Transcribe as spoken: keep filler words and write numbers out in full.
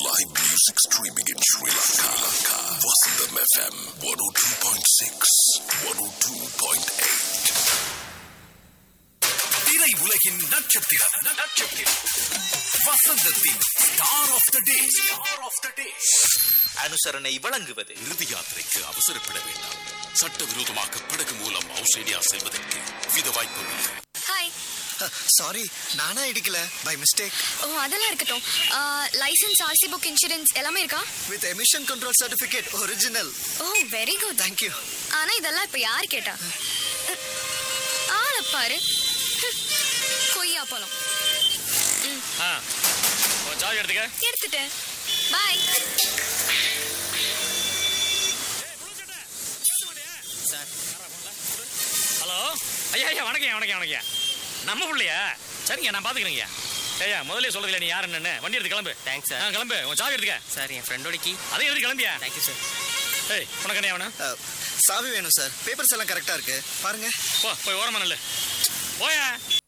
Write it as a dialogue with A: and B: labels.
A: live music streaming in Sri Lanka. Vasantham F M one oh two point six, one oh two point eight. திரை உலகின் நட்சத்திரம் நட்சத்திரம் வசந்தத்தின் star of the day star of the டே
B: அனுசரணை வழங்குவது.
A: இறுதி யாத்திரைக்கு அவசரப்பட வேண்டாம். சட்டவிரோதமாக படகு மூலம் ஆஸ்திரேலியா செல்வதற்கு வித வாய்ப்பு.
C: ஹாய்.
D: சாரி, நானா இடிக்கல, பை மிஸ்டேக்.
C: ஓ, அதெல்லாம் இருக்கட்டும். லைசென்ஸ், ஆர்சி புக், இன்சூரன்ஸ் எல்லாமே இருக்கா?
D: With emission control certificate original.
C: O, very good.
D: Thank you.
C: ஆனா இதெல்லாம் இப்ப யார் கேட்டா? ஆள பாரு, கொய்யா பழம்.
E: சாவி எடுத்துக்க.
C: எடுத்துட்டேன். பாய்.
E: ஹலோ ஐயா ஐயா வணக்கம் வணக்கம் வணக்கம். நம்ம பிள்ளையா? சரிங்க, நான் பாத்துக்கிறேங்க. ஐயா முதல்ல சொல்றதுல நீ யார் என்னன்னு. வண்டி எடுத்து கிளம்பு.
B: Thanks sir.
E: ஆ கிளம்பு. உன் சாவி எடுத்துக்க.
B: சார், என் ஃப்ரெண்டோட கீ.
E: அதே எடுத்து கிளம்பியா?
B: Thank you sir.
E: ஏய் உனக்கு என்ன வேணும்?
D: சாவி வேணும் சார். பேப்பர்ஸ் எல்லாம் கரெக்டா இருக்கு பாருங்க.
E: போ போய் ஓரமா நல்ல போயா.